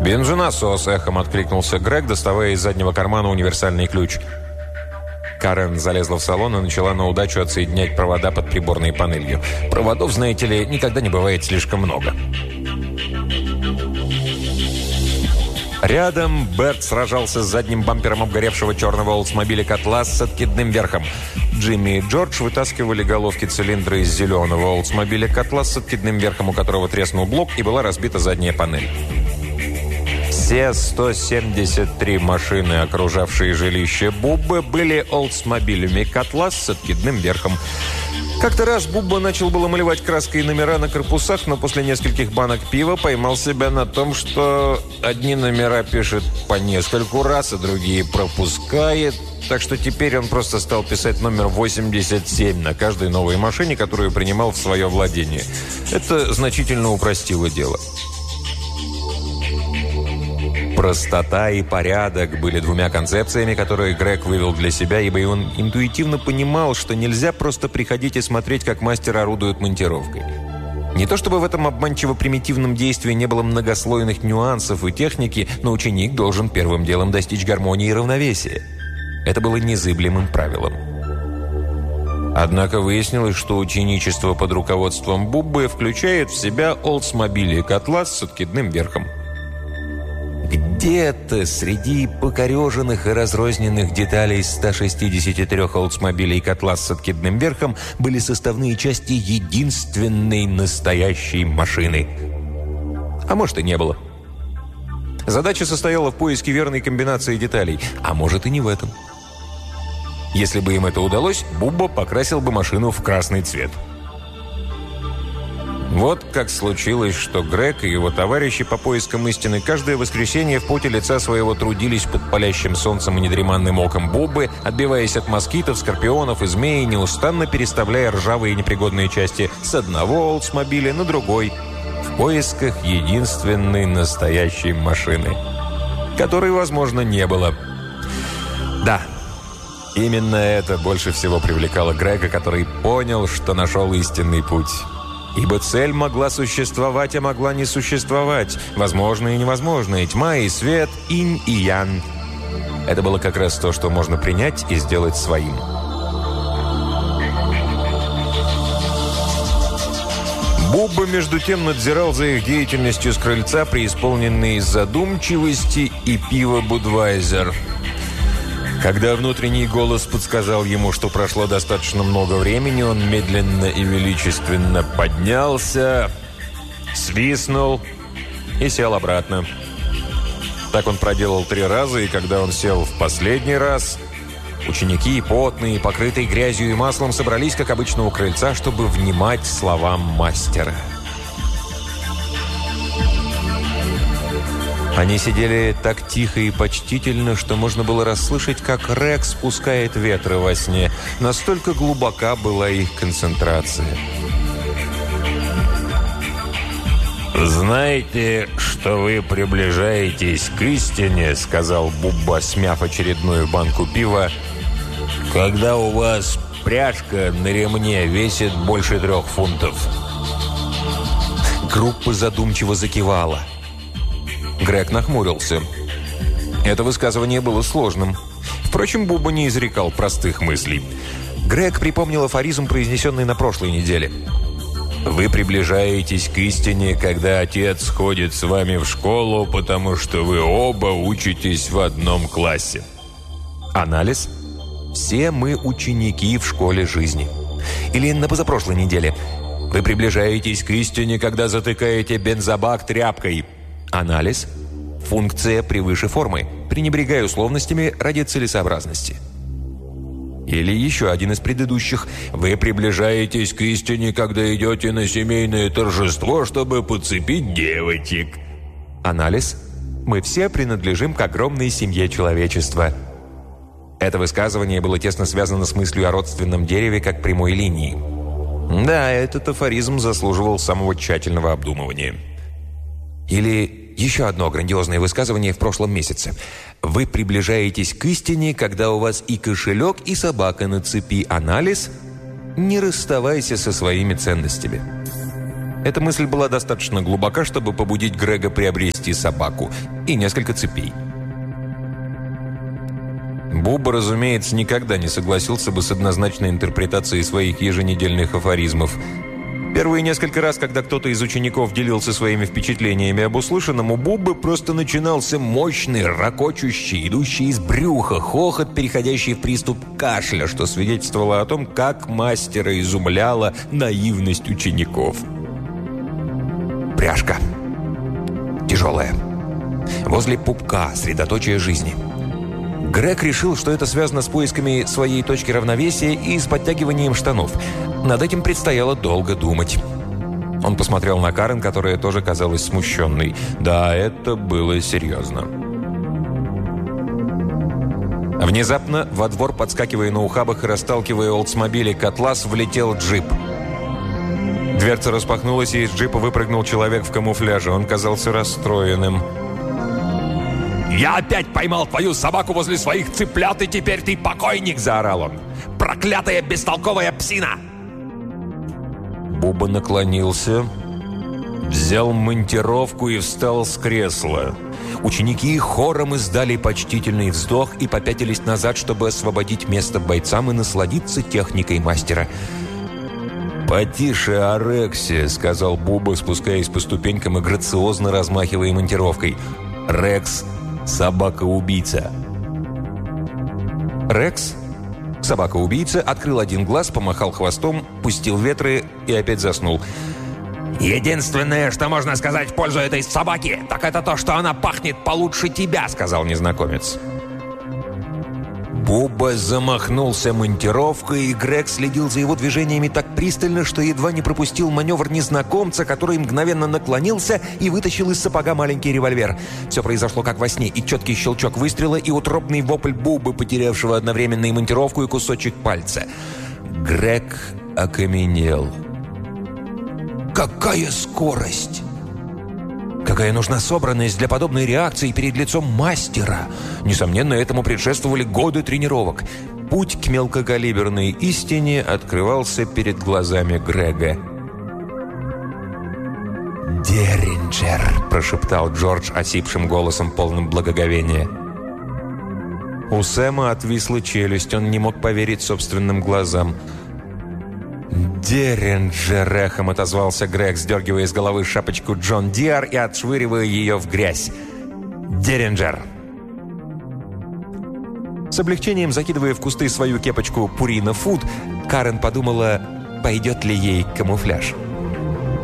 «Бензонасос!» – эхом откликнулся Грег, доставая из заднего кармана универсальный ключ. Карен залезла в салон и начала на удачу отсоединять провода под приборной панелью. Проводов, знаете ли, никогда не бывает слишком много. Рядом Берт сражался с задним бампером обгоревшего черного Олдсмобиля «Котлас» с откидным верхом. Джимми и Джордж вытаскивали головки цилиндра из зеленого Олдсмобиля «Котлас» с откидным верхом, у которого треснул блок и была разбита задняя панель. Все 173 машины, окружавшие жилище Буббы, были Олдсмобилями «Котлас» с откидным верхом. Как-то раз Бубба начал было малевать краской номера на корпусах, но после нескольких банок пива поймал себя на том, что одни номера пишет по нескольку раз, а другие пропускает. Так что теперь он просто стал писать номер 87 на каждой новой машине, которую принимал в свое владение. Это значительно упростило дело. Простота и порядок были двумя концепциями, которые Грег вывел для себя, ибо он интуитивно понимал, что нельзя просто приходить и смотреть, как мастер орудует монтировкой. Не то чтобы в этом обманчиво-примитивном действии не было многослойных нюансов и техники, но ученик должен первым делом достичь гармонии и равновесия. Это было незыблемым правилом. Однако выяснилось, что ученичество под руководством Буббы включает в себя Олдсмобили «Котлас» с откидным верхом. Где-то среди покореженных и разрозненных деталей 163 Олдсмобилей «Котлас» с откидным верхом были составные части единственной настоящей машины. А может, и не было. Задача состояла в поиске верной комбинации деталей, а может и не в этом. Если бы им это удалось, Бубба покрасил бы машину в красный цвет. Вот как случилось, что Грег и его товарищи по поискам истины каждое воскресенье в поте лица своего трудились под палящим солнцем и недреманным оком Буббы, отбиваясь от москитов, скорпионов и змей, неустанно переставляя ржавые и непригодные части с одного Олдсмобиля на другой, в поисках единственной настоящей машины, которой, возможно, не было. Да, именно это больше всего привлекало Грега, который понял, что нашел истинный путь. Ибо цель могла существовать, а могла не существовать. Возможно и невозможно, и тьма, и свет, инь и ян. Это было как раз то, что можно принять и сделать своим. Бубба, между тем, надзирал за их деятельностью с крыльца, преисполненный задумчивости и пива «Будвайзер». Когда внутренний голос подсказал ему, что прошло достаточно много времени, он медленно и величественно поднялся, свистнул и сел обратно. Так он проделал 3 раза, и когда он сел в последний раз, ученики, потные, покрытые грязью и маслом, собрались, как обычно, у крыльца, чтобы внимать словам мастера. Они сидели так тихо и почтительно, что можно было расслышать, как Рекс спускает ветры во сне. Настолько глубока была их концентрация. «Знаете, что вы приближаетесь к истине», — сказал Бубба, смяв очередную банку пива, «когда у вас пряжка на ремне весит больше 3 фунтов». Группа задумчиво закивала. Грег нахмурился. Это высказывание было сложным. Впрочем, Бубба не изрекал простых мыслей. Грег припомнил афоризм, произнесенный на прошлой неделе. «Вы приближаетесь к истине, когда отец ходит с вами в школу, потому что вы оба учитесь в одном классе». Анализ. Все мы ученики в школе жизни. Или на позапрошлой неделе. Вы приближаетесь к истине, когда затыкаете бензобак тряпкой. Анализ. Функция превыше формы. Пренебрегая условностями ради целесообразности. Или еще один из предыдущих. Вы приближаетесь к истине, когда идете на семейное торжество, чтобы подцепить девочек. Анализ. Мы все принадлежим к огромной семье человечества. Это высказывание было тесно связано с мыслью о родственном дереве как прямой линии. Да, этот афоризм заслуживал самого тщательного обдумывания. Или еще одно грандиозное высказывание в прошлом месяце. Вы приближаетесь к истине, когда у вас и кошелек, и собака на цепи. Анализ. Не расставайся со своими ценностями. Эта мысль была достаточно глубока, чтобы побудить Грега приобрести собаку и несколько цепей. Бубба, разумеется, никогда не согласился бы с однозначной интерпретацией своих еженедельных афоризмов. Первые несколько раз, когда кто-то из учеников делился своими впечатлениями об услышанном, у Буббы просто начинался мощный, ракочущий, идущий из брюха хохот, переходящий в приступ кашля, что свидетельствовало о том, как мастера изумляла наивность учеников. Пряжка. Тяжелая. Возле пупка, средоточие жизни. Грег решил, что это связано с поисками своей точки равновесия и с подтягиванием штанов. Над этим предстояло долго думать. Он посмотрел на Карен, которая тоже казалась смущенной. Да, это было серьезно. Внезапно во двор, подскакивая на ухабах и расталкивая олдсмобили «Котлас», влетел джип. Дверца распахнулась, и из джипа выпрыгнул человек в камуфляже. Он казался расстроенным. «Я опять поймал твою собаку возле своих цыплят, и теперь ты покойник!» – заорал он. «Проклятая бестолковая псина!» Бубба наклонился, взял монтировку и встал с кресла. Ученики хором издали почтительный вздох и попятились назад, чтобы освободить место бойцам и насладиться техникой мастера. «Потише, Орексе», — сказал Бубба, спускаясь по ступенькам и грациозно размахивая монтировкой. «Рекс — собака-убийца». Рекс, собака-убийца, открыл один глаз, помахал хвостом, пустил ветры и опять заснул. «Единственное, что можно сказать в пользу этой собаки, так это то, что она пахнет получше тебя», — сказал незнакомец. Бубба замахнулся монтировкой, и Грег следил за его движениями так пристально, что едва не пропустил маневр незнакомца, который мгновенно наклонился и вытащил из сапога маленький револьвер. Все произошло как во сне, и четкий щелчок выстрела, и утробный вопль Буббы, потерявшего одновременно и монтировку, и кусочек пальца. Грег окаменел. Какая скорость! Какая нужна собранность для подобной реакции перед лицом мастера! Несомненно, этому предшествовали годы тренировок. Путь к мелкокалиберной истине открывался перед глазами Грега. «Деринджер!» – прошептал Джордж осипшим голосом, полным благоговения. У Сэма отвисла челюсть, он не мог поверить собственным глазам. «Деринджер!» – эхом отозвался Грег, сдергивая с головы шапочку Джон Диар и отшвыривая ее в грязь. «Деринджер!» С облегчением закидывая в кусты свою кепочку «Пурина Фуд», Карен подумала, пойдет ли ей камуфляж.